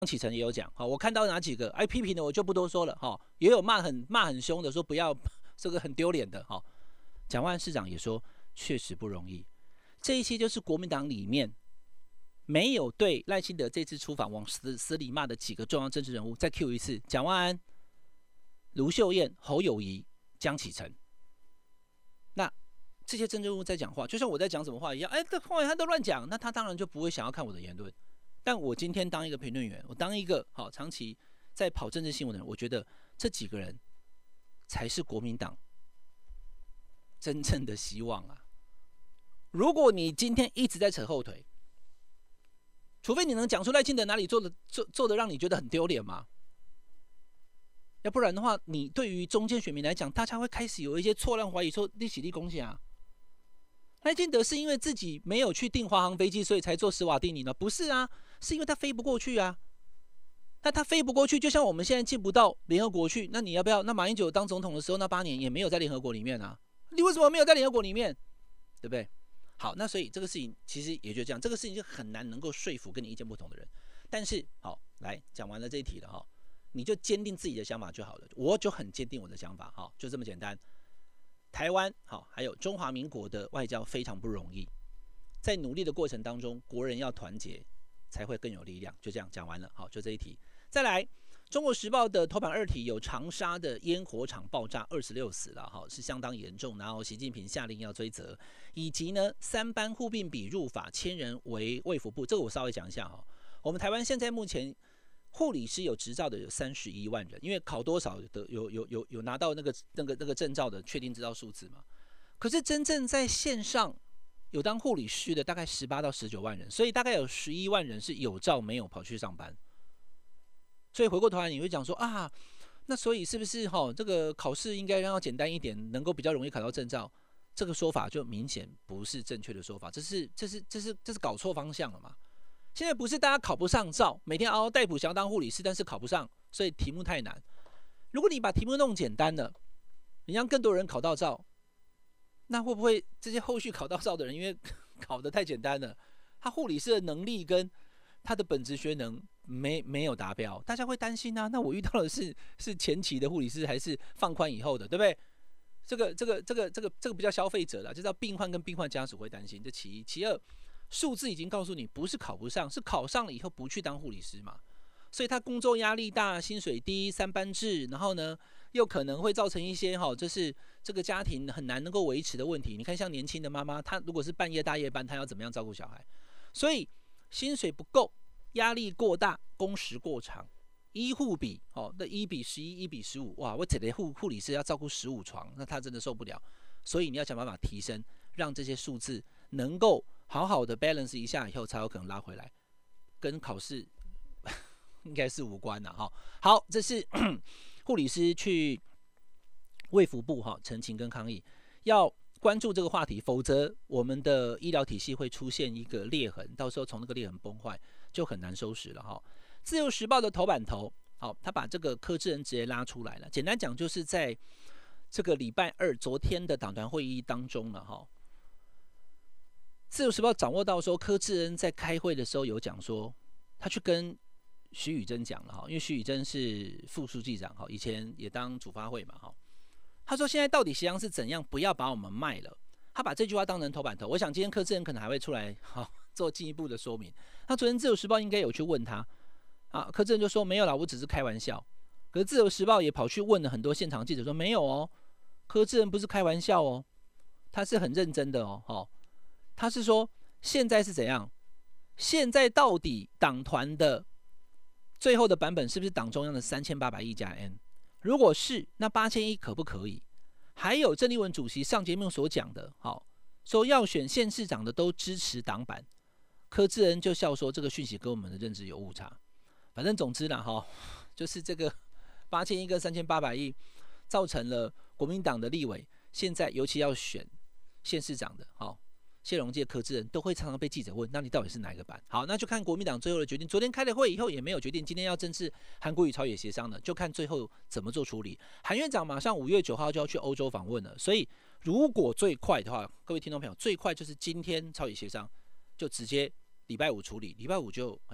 启臣也有讲，好，我看到哪几个批评的我就不多说了，哈，也有骂很凶的，说不要这个很丢脸的，哈。蒋万安市长也说，确实不容易。这一些就是国民党里面没有对赖清德这次出访往死里骂的几个重要政治人物，再 Q 一次：蒋万安、卢秀燕、侯友宜、江启臣。那这些政治人物在讲话，就像我在讲什么话一样，这话他都乱讲，那他当然就不会想要看我的言论。但我今天当一个评论员，我当一个长期在跑政治新闻的人，我觉得这几个人才是国民党真正的希望啊！如果你今天一直在扯后腿，除非你能讲出赖清德哪里做的让你觉得很丢脸嘛，要不然的话，你对于中间选民来讲，大家会开始有一些错乱怀疑，说你是恭喜啊，赖清德是因为自己没有去订华航飞机，所以才做史瓦蒂尼呢？不是啊，是因为他飞不过去啊。那他飞不过去，就像我们现在进不到联合国去，那你要不要？那马英九当总统的时候，那8年也没有在联合国里面啊，你为什么没有在联合国里面？对不对？好，那所以这个事情其实也就这样，这个事情就很难能够说服跟你意见不同的人。但是好，来讲完了这一题了哈，你就坚定自己的想法就好了。我就很坚定我的想法，哈，就这么简单。台湾好，还有中华民国的外交非常不容易，在努力的过程当中，国人要团结才会更有力量。就这样讲完了，好，就这一题。再来，《中国时报》的头版2题有长沙的烟火厂爆炸，26死了，哈，是相当严重。然后习近平下令要追责，以及呢3班互并比入法，1000人为卫福部。这个我稍微讲一下哈。我们台湾现在目前护理师有执照的有31万人，因为考多少的有拿到那个证照的，确定知道数字嘛。可是真正在线上有当护理师的大概18到19万人，所以大概有11万人是有照没有跑去上班。所以回过头来你会讲说啊，那所以是不是这个考试应该让它简单一点，能够比较容易考到证照？这个说法就明显不是正确的说法，这是搞错方向了嘛？现在不是大家考不上照，每天嗷嗷待哺想要当护理师，但是考不上，所以题目太难。如果你把题目弄简单了，你让更多人考到照，那会不会这些后续考到照的人，因为考得太简单了，他护理师的能力跟他的本职学能没有达标，大家会担心啊。那我遇到的是前期的护理师，还是放宽以后的，对不对？这个比较消费者啦，就叫病患跟病患家属会担心，这其一。其二，数字已经告诉你，不是考不上，是考上了以后不去当护理师嘛。所以他工作压力大，薪水低，3班制，然后呢，又可能会造成一些就是这个家庭很难能够维持的问题。你看，像年轻的妈妈，她如果是半夜大夜班，她要怎么样照顾小孩？所以薪水不够，压力过大，工时过长，医护比那1:11、1:15，哇，我这个护理师要照顾15床，那他真的受不了。所以你要想办法提升，让这些数字能够好好的 balance 一下以后，才有可能拉回来，跟考试应该是无关的哈。好，这是护理师去卫福部澄清跟抗议，要关注这个话题，否则我们的医疗体系会出现一个裂痕，到时候从那个裂痕崩坏就很难收拾了哈。自由时报的头版头，好，他把这个柯志恩直接拉出来了。简单讲，就是在这个礼拜2昨天的党团会议当中了哈。自由时报掌握到说，柯志恩在开会的时候有讲说，他去跟徐宇珍讲了哈，因为徐宇珍是副书记长哈，以前也当主发会嘛哈。他说现在到底协商是怎样，不要把我们卖了。他把这句话当成头版头，我想今天柯志恩可能还会出来做进一步的说明。他昨天自由时报应该有去问他柯志恩就说没有啦，我只是开玩笑。可是自由时报也跑去问了很多现场记者说没有哦，柯志恩不是开玩笑哦，他是很认真的哦。他是说现在是怎样？现在到底党团的最后的版本是不是党中央的3800亿加 N？ 如果是，那8000亿可不可以？还有郑丽文主席上节目所讲的，说要选县市长的都支持党版，柯志恩就笑说这个讯息跟我们的认知有误差。反正总之啦就是这个8000亿跟3800亿，造成了国民党的立委现在尤其要选县市长的谢龙介、柯志恩都会常常被记者问，那你到底是哪一个版？好，那就看国民党最后的决定。昨天开了会以后也没有决定，今天要正式韩国瑜朝野协商的，就看最后怎么做处理。韩院长马上5月9号就要去欧洲访问了，所以如果最快的话，各位听众朋友，最快就是今天朝野协商就直接礼拜5处理，礼拜5就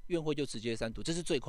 院会就直接删除，这是最快。